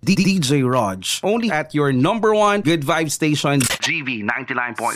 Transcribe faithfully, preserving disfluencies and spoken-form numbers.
D J Raj. Only at your number one good vibe station, G V ninety-nine point one.